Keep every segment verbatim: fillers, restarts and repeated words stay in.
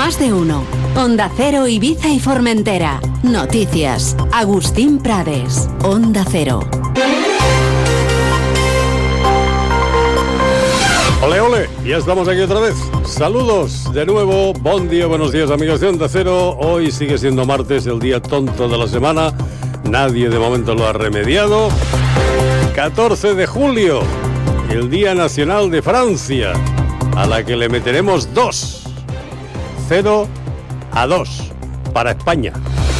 Más de uno. Onda Cero, Ibiza y Formentera. Noticias. Agustín Prades. Onda Cero. Ole, ole, ya estamos aquí otra vez. Saludos de nuevo, buen día, buenos días amigos de Onda Cero. Hoy sigue siendo martes, el día tonto de la semana. Nadie de momento lo ha remediado. catorce de julio, el Día Nacional de Francia, a la que le meteremos dos. cero a dos para España.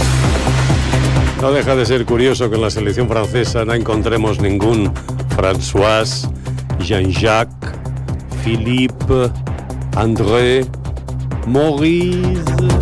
No deja de ser curioso que en la selección francesa no encontremos ningún François, Jean-Jacques, Philippe, André, Maurice.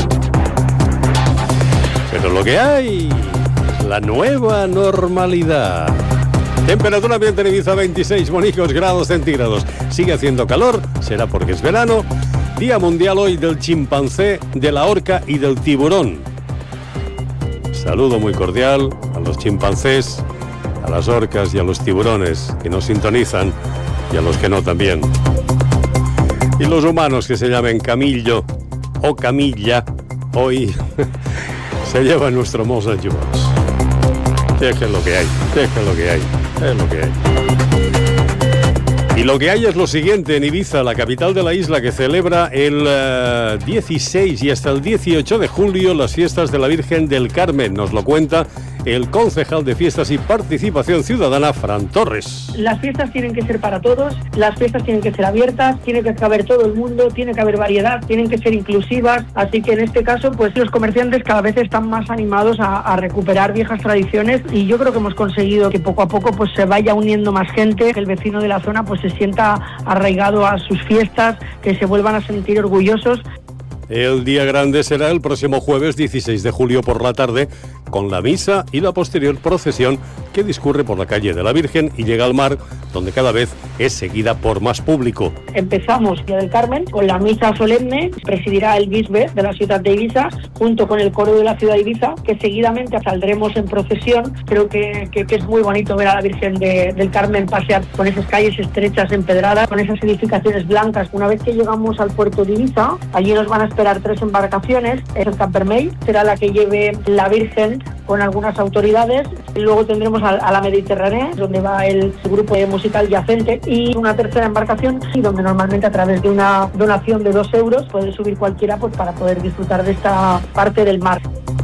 Pero lo que hay es la nueva normalidad. Temperatura ambiente en Ibiza veintiséis bonitos grados centígrados. Sigue haciendo calor, será porque es verano. Día mundial hoy del chimpancé, de la orca y del tiburón. Saludo muy cordial a los chimpancés, a las orcas y a los tiburones que nos sintonizan y a los que no también. Y los humanos que se llamen Camillo o Camilla, hoy se llevan nuestro Mozart Jones. Es que es lo que hay, es que es lo que hay, es lo que hay. Y lo que hay es lo siguiente, en Ibiza, la capital de la isla, que celebra el uh, dieciséis y hasta el dieciocho de julio las fiestas de la Virgen del Carmen. Nos lo cuenta el concejal de Fiestas y Participación Ciudadana, Fran Torres. Las fiestas tienen que ser para todos, las fiestas tienen que ser abiertas, tiene que caber todo el mundo, tiene que haber variedad, tienen que ser inclusivas, así que en este caso pues los comerciantes cada vez están más animados a, a recuperar viejas tradiciones y yo creo que hemos conseguido que poco a poco pues se vaya uniendo más gente, que el vecino de la zona pues se sienta arraigado a sus fiestas, que se vuelvan a sentir orgullosos. El día grande será el próximo jueves dieciséis de julio por la tarde, con la misa y la posterior procesión que discurre por la calle de la Virgen y llega al mar, donde cada vez es seguida por más público. Empezamos Día del Carmen con la misa solemne, presidirá el bisbe de la ciudad de Ibiza, junto con el coro de la ciudad de Ibiza, que seguidamente saldremos en procesión. Creo que, que, que es muy bonito ver a la Virgen de, del Carmen pasear con esas calles estrechas empedradas, con esas edificaciones blancas. Una vez que llegamos al puerto de Ibiza, allí nos van a esperar tres embarcaciones. El Campermey será la que lleve la Virgen con algunas autoridades. Luego tendremos a, a la Mediterránea, donde va el grupo musical Yacente, y una tercera embarcación, donde normalmente a través de una donación de dos euros puede subir cualquiera pues, para poder disfrutar de esta parte del mar.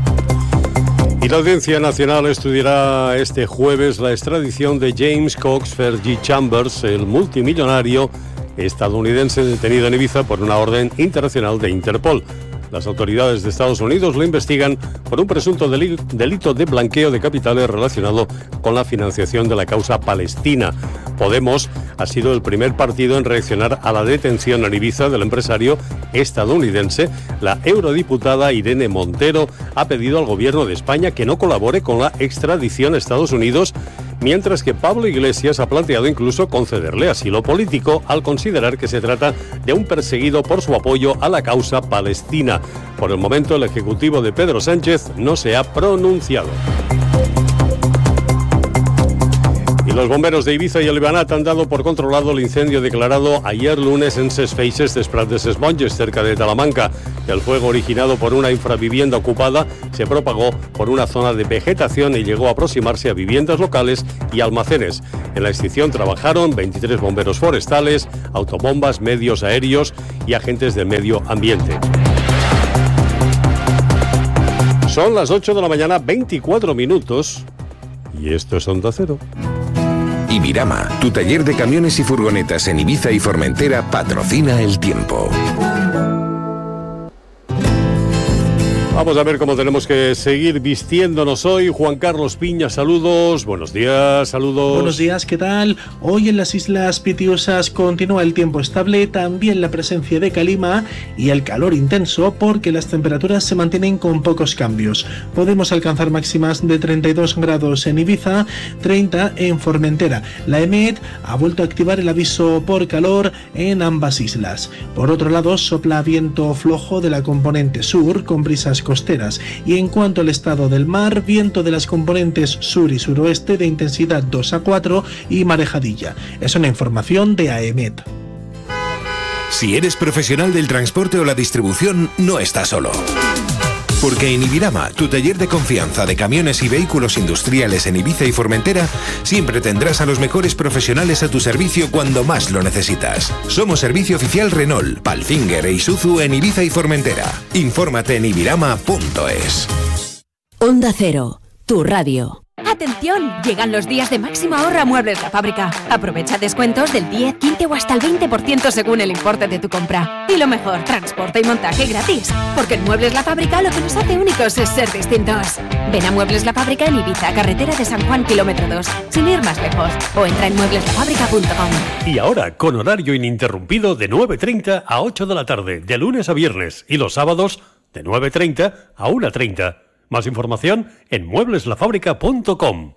Y la Audiencia Nacional estudiará este jueves la extradición de James Cox Fergie Chambers, el multimillonario estadounidense detenido en Ibiza por una orden internacional de Interpol. Las autoridades de Estados Unidos lo investigan por un presunto delito de blanqueo de capitales relacionado con la financiación de la causa palestina. Podemos ha sido el primer partido en reaccionar a la detención en Ibiza del empresario estadounidense. La eurodiputada Irene Montero ha pedido al gobierno de España que no colabore con la extradición a Estados Unidos, mientras que Pablo Iglesias ha planteado incluso concederle asilo político al considerar que se trata de un perseguido por su apoyo a la causa palestina. Por el momento, el ejecutivo de Pedro Sánchez no se ha pronunciado. Y los bomberos de Ibiza y el Banat han dado por controlado el incendio declarado ayer lunes en Ses Feixes de Prat de Ses Monges, cerca de Talamanca. El fuego, originado por una infravivienda ocupada, se propagó por una zona de vegetación y llegó a aproximarse a viviendas locales y almacenes. En la extinción trabajaron veintitrés bomberos forestales, autobombas, medios aéreos y agentes del medio ambiente. Son las ocho de la mañana, veinticuatro minutos, y esto es Onda Cero. Ibirama, tu taller de camiones y furgonetas en Ibiza y Formentera, patrocina el tiempo. Vamos a ver cómo tenemos que seguir vistiéndonos hoy. Juan Carlos Piña, saludos. Buenos días, saludos. Buenos días, ¿qué tal? Hoy en las Islas Pitiusas continúa el tiempo estable, también la presencia de calima y el calor intenso, porque las temperaturas se mantienen con pocos cambios. Podemos alcanzar máximas de treinta y dos grados en Ibiza, treinta en Formentera. La EMET ha vuelto a activar el aviso por calor en ambas islas. Por otro lado, sopla viento flojo de la componente sur, con brisas costeras, y en cuanto al estado del mar, viento de las componentes sur y suroeste de intensidad dos a cuatro y marejadilla. Es una información de AEMET. Si eres profesional del transporte o la distribución, no estás solo. Porque en Ibirama, tu taller de confianza de camiones y vehículos industriales en Ibiza y Formentera, siempre tendrás a los mejores profesionales a tu servicio cuando más lo necesitas. Somos servicio oficial Renault, Palfinger e Isuzu en Ibiza y Formentera. Infórmate en ibirama punto es. Onda Cero, tu radio. ¡Atención! Llegan los días de máximo ahorro a Muebles La Fábrica. Aprovecha descuentos del diez, quince o hasta el veinte por ciento según el importe de tu compra. Y lo mejor, transporte y montaje gratis. Porque en Muebles La Fábrica lo que nos hace únicos es ser distintos. Ven a Muebles La Fábrica en Ibiza, carretera de San Juan, kilómetro dos, sin ir más lejos. O entra en muebles la fábrica punto com. Y ahora, con horario ininterrumpido de nueve treinta a ocho de la tarde, de lunes a viernes, y los sábados de nueve treinta a una treinta. Más información en muebles la fábrica punto com.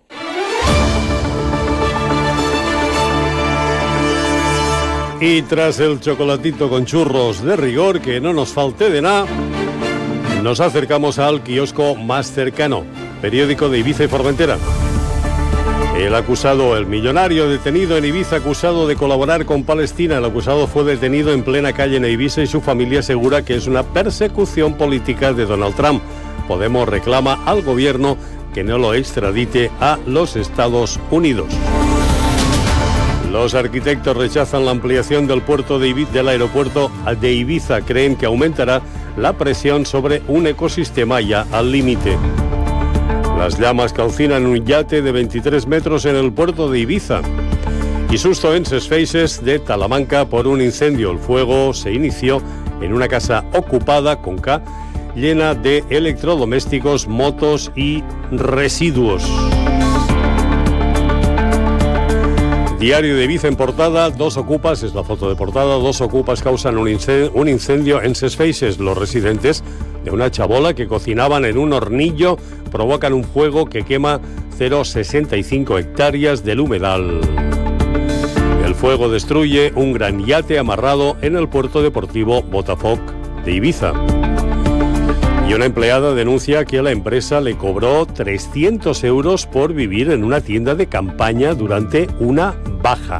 Y tras el chocolatito con churros de rigor, que no nos falte de nada, nos acercamos al kiosco más cercano, periódico de Ibiza y Formentera. El acusado, el millonario detenido en Ibiza, acusado de colaborar con Palestina. El acusado fue detenido en plena calle en Ibiza y su familia asegura que es una persecución política de Donald Trump. Podemos reclama al gobierno que no lo extradite a los Estados Unidos. Los arquitectos rechazan la ampliación del puerto de Ibiza, del aeropuerto de Ibiza. Creen que aumentará la presión sobre un ecosistema ya al límite. Las llamas calcinan un yate de veintitrés metros en el puerto de Ibiza. Y susto en Ses Feixes de Talamanca por un incendio. El fuego se inició en una casa ocupada con K, llena de electrodomésticos, motos y residuos. Diario de Ibiza en portada, dos ocupas, es la foto de portada, dos ocupas causan un incendio, un incendio en Ses Feixes. Los residentes de una chabola que cocinaban en un hornillo provocan un fuego que quema cero coma sesenta y cinco hectáreas del humedal. El fuego destruye un gran yate amarrado en el puerto deportivo Botafoc de Ibiza. Y una empleada denuncia que la empresa le cobró trescientos euros por vivir en una tienda de campaña durante una baja.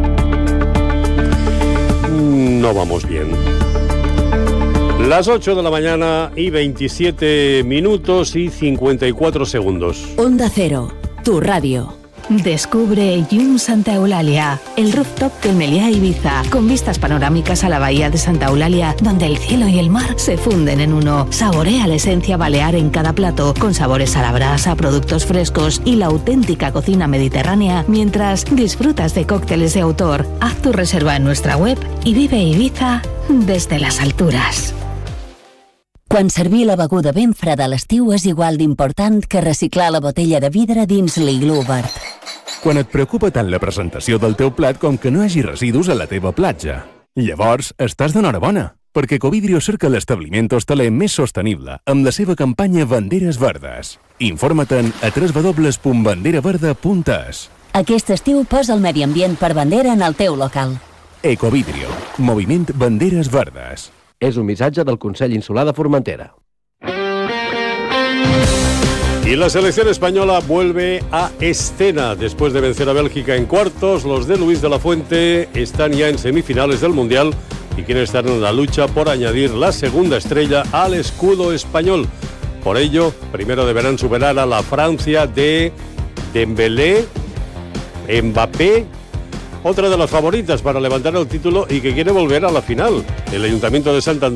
No vamos bien. Las ocho de la mañana y veintisiete minutos y cincuenta y cuatro segundos. Onda Cero, tu radio. Descubre Yum Santa Eulalia, el rooftop del Meliá Ibiza, con vistas panorámicas a la bahía de Santa Eulalia, donde el cielo y el mar se funden en uno. Saborea la esencia balear en cada plato, con sabores a la brasa, productos frescos y la auténtica cocina mediterránea, mientras disfrutas de cócteles de autor. Haz tu reserva en nuestra web y vive Ibiza desde las alturas. Quan servir la beguda ben freda a l'estiu és igual d'important que reciclar la botella de vidre dins l'iglú verd. Quan et preocupa tant la presentació del teu plat com que no hi hagi residus a la teva platja. Llavors, estàs d'enhorabona, perquè Ecovidrio cerca l'establiment hostaler més sostenible amb la seva campanya Banderes Verdes. Informa't-en a w w w punt bandera verda punt es. Aquest estiu posa el medi ambient per bandera en el teu local. Ecovidrio, moviment Banderes Verdes. És un missatge del Consell Insular de Formentera. Y la selección española vuelve a escena. Después de vencer a Bélgica en cuartos, los de Luis de la Fuente están ya en semifinales del Mundial y quieren estar en la lucha por añadir la segunda estrella al escudo español. Por ello, primero deberán superar a la Francia de Dembélé, Mbappé, otra de las favoritas para levantar el título y que quiere volver a la final. El Ayuntamiento de Santander